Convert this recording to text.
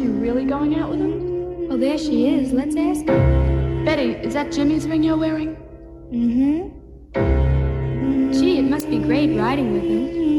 you really going out with him? Oh, there she is. Let's ask her. Betty, is that Jimmy's ring you're wearing? Gee, it must be great riding with him.